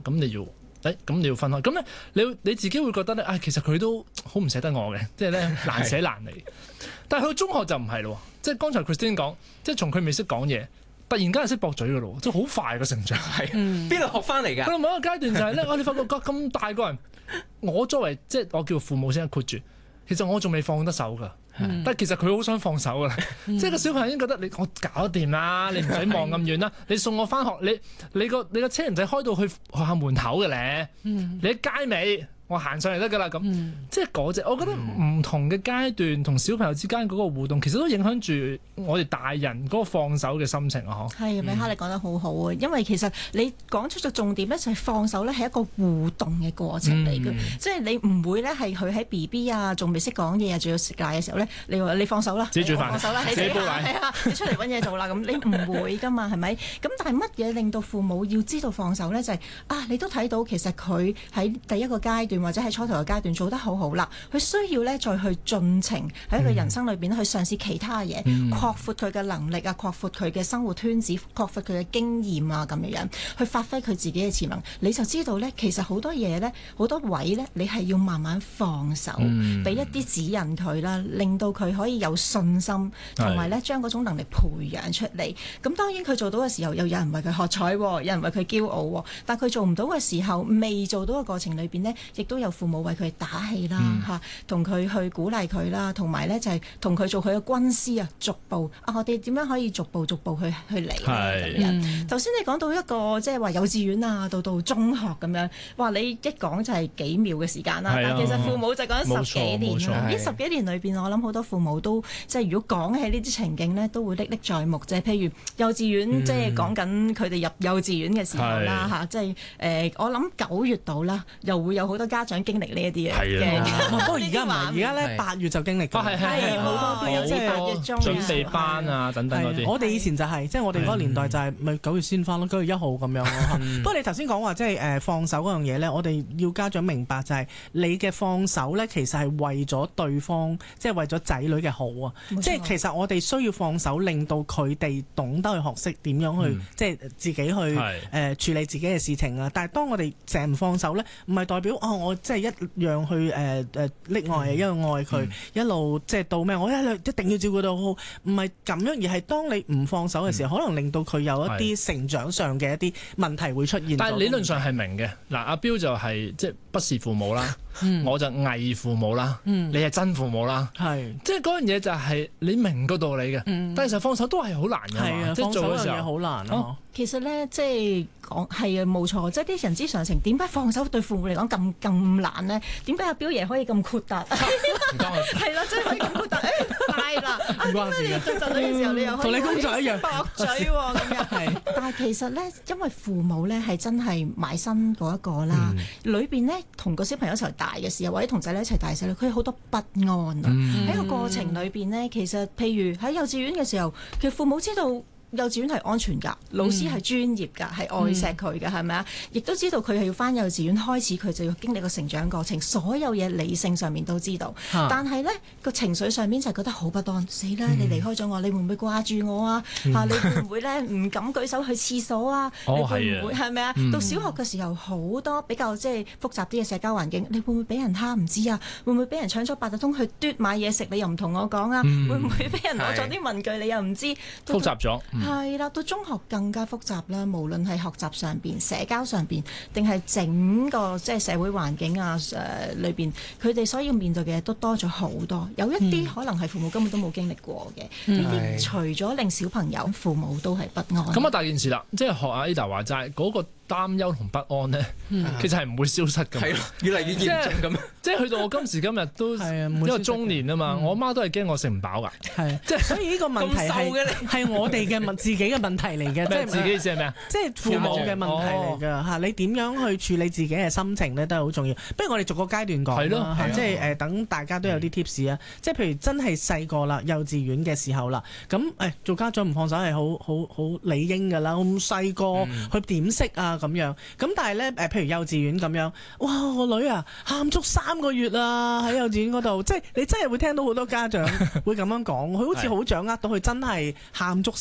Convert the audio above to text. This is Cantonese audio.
咁你要分開。咁咧你自己會覺得咧，其實佢都好唔捨得我嘅，即係咧難捨難離。但係去到中學就唔係咯，即係剛才 Christine 講，即係從佢未識講嘢，突然間係識駁嘴嘅咯，即係好快嘅成長。 係邊度學翻嚟㗎？ 佢某一個階段就係咧，我哋發覺咁大個人，我作為即係我叫父母先括住，其實我仲未放得手㗎。但係其實佢好想放手㗎啦，即係個小朋友已經覺得我搞掂啦，你唔使望咁遠啦，你送我翻學，你個車唔使開到去學校門口嘅咧，你喺街尾。我行上嚟得㗎啦，咁即係嗰隻，我覺得唔同嘅階段同小朋友之間嗰個互動，其實都影響住我哋大人嗰個放手嘅心情啊！ 係，米哈你講得好好啊！因為其實你講出咗重點咧，就係放手咧係一個互動嘅過程嚟嘅，即係你唔會咧係佢喺 BB 啊，仲未識講嘢啊，仲要食奶嘅時候咧，你話你放手啦， 自己煮飯， 放手啦，你自己煲奶，你出嚟揾嘢做啦，咁你唔會㗎嘛，係咪？咁但係乜嘢令到父母要知道放手咧？就係你都睇到其實佢喺第一個階段或者喺初頭嘅階段做得好好啦，佢需要咧再去盡情喺佢人生裏邊去嘗試其他嘢，擴闊佢嘅能力啊，擴闊佢嘅生活圈子，擴闊佢嘅經驗啊，咁樣去發揮佢自己嘅潛能，你就知道咧，其實好多嘢咧，好多位咧，你係要慢慢放手，俾一啲指引佢啦，令到佢可以有信心，同埋咧將嗰種能力培養出嚟。咁當然佢做到嘅時候，又有人為佢喝彩，有人為佢驕傲，但佢做唔到嘅時候，未做到嘅過程裏邊呢，亦都有父母為佢打氣啦，同佢去鼓勵佢啦，同埋咧就係同佢做佢嘅軍師啊，逐步我哋點樣可以逐步去嚟咁樣。頭先你講到一個即係話幼稚園啊，到中學咁樣，哇！你一講就係幾秒嘅時間啦，但其實父母就講咗十幾年啦。呢10幾年裏邊，我諗好多父母都即係如果講起呢啲情景呢，都會歷歷在目啫。譬如幼稚園，即係講緊佢哋入幼稚園嘅時候啦，即係我諗9月到啦，又會有好多家長經歷呢一啲嘢。 不過而家唔係，而家咧8月就經歷㗎。 係好多都有即係8月中準備班啊等等嗰啲。 我哋以前就係即係我哋嗰個年代就係咪9月先返咯，9月1號咁樣咯。不過你頭先講話即係放手嗰樣嘢咧，我哋要家長明白就係你嘅放手咧，其實係為咗對方，即係為咗仔女嘅好啊。即係其實我哋需要放手，令到佢哋懂得去學識點樣去即係自己去處理自己嘅事情啊。但係當我哋成唔放手咧，唔係代表我即係一樣去溺愛一路愛佢，一路即係到咩？我一定要照顧到好，唔係咁樣，而係當你唔放手嘅時候，可能令到佢有一啲成長上嘅一啲問題會出現。 但係理論上係明嘅。嗱，阿標就係即係不是父母啦，我就偽父母啦，你係真父母啦，即係嗰樣嘢就係你明個道理嘅，但係其實放手都係好難㗎嘛，即係做嘅時候好難咯。 其實咧，即係講係啊，冇錯，即係啲人之常情。點解放手對父母嚟講咁難呢？點解阿標爺可以咁豁達？係啦，真係可以咁豁達。係啦，點解你要對陣女嘅時候，你又可以同你工作一樣駁嘴喎咁樣？但係其實咧，因為父母咧係真係埋身嗰一個啦，裏邊咧同個小朋友一齊大嘅時候，或者同仔女一齊大嘅時候，佢有好多不安啊。喺個過程裏邊呢，其實譬如喺幼稚園嘅時候，其實父母知道幼稚園係安全㗎，老師係專業㗎，係愛錫佢㗎，係咪啊？亦都知道佢係要返幼稚園開始，佢就要經歷個成長過程，所有嘢理性上面都知道。但係呢個情緒上面就係覺得好不安，死啦！你離開咗我，你會唔會掛住我啊？你會唔會咧唔敢舉手去廁所啊？你會唔會係咪啊？到小學嘅時候好多比較即係複雜啲嘅社交環境，你會唔會俾人蝦唔知啊？會唔會俾人搶咗八達通去嘟買嘢食？你又唔同我講啊？會唔會俾人攞咗啲文具？你又唔知？ 複雜咗。 係啦，到中學更加複雜啦。無論係學習上邊、社交上邊，定係整個即係社會環境啊裏邊，佢哋所要面對嘅嘢都多咗好多。有一啲可能係父母根本都冇經歷過嘅。呢啲除咗令小朋友、父母都係不安。 咁啊，大件事啦，即係學阿 Ada 話齋嗰個擔憂同不安咧，其實係唔會消失㗎。 係咯，越嚟越嚴重咁。 即係去到我今時今日都因為中年啊嘛，我媽都係驚我食唔飽㗎。係，即係所以呢個問題係我哋嘅自己嘅問題嚟嘅。即係自己意思係咩啊？ 即係父母嘅問題嚟㗎嚇。你點樣去處理自己嘅心情咧，都係好重要。不如我哋逐個階段講啦，即係等大家都有啲 tips 啊。即係譬如真係細個啦，幼稚園嘅時候啦，咁做家長唔放手係好理應㗎啦。咁細個佢點識啊咁樣？咁但係咧譬如幼稚園咁樣，哇！我女啊喊足3個月啦喺幼稚園嗰度，即係你真係會聽到好多家長會咁樣講，佢好似好掌握到佢真係喊足